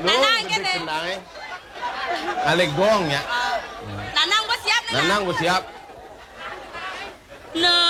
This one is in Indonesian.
Nanang kene. Alegong ya. Nanang gue siap nih. Nanang gue siap. Nah.